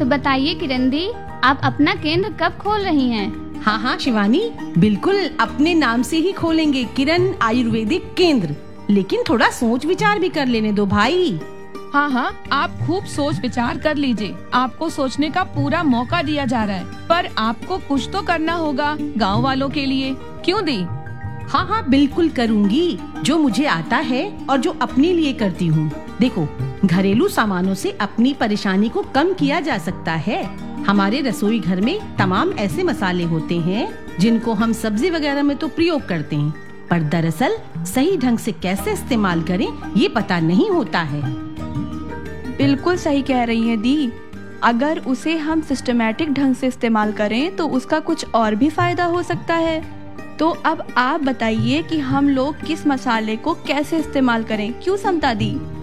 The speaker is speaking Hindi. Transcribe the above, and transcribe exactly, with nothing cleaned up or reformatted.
तो बताइए किरण दी, आप अपना केंद्र कब खोल रही हैं? हाँ हाँ शिवानी, बिल्कुल अपने नाम से ही खोलेंगे किरण आयुर्वेदिक केंद्र, लेकिन थोड़ा सोच विचार भी कर लेने दो भाई। हाँ हाँ, आप खूब सोच विचार कर लीजिए, आपको सोचने का पूरा मौका दिया जा रहा है, पर आपको कुछ तो करना होगा गांव वालों के लिए, क्यों दी? हाँ हाँ बिल्कुल करूँगी, जो मुझे आता है और जो अपने लिए करती हूँ। देखो, घरेलू सामानों से अपनी परेशानी को कम किया जा सकता है। हमारे रसोई घर में तमाम ऐसे मसाले होते हैं जिनको हम सब्जी वगैरह में तो प्रयोग करते हैं, पर दरअसल सही ढंग से कैसे इस्तेमाल करें ये पता नहीं होता है। बिल्कुल सही कह रही हैं दी, अगर उसे हम सिस्टमैटिक ढंग से इस्तेमाल करें तो उसका कुछ और भी फायदा हो सकता है। तो अब आप बताइए कि हम लोग किस मसाले को कैसे इस्तेमाल करें, क्यों समता दी?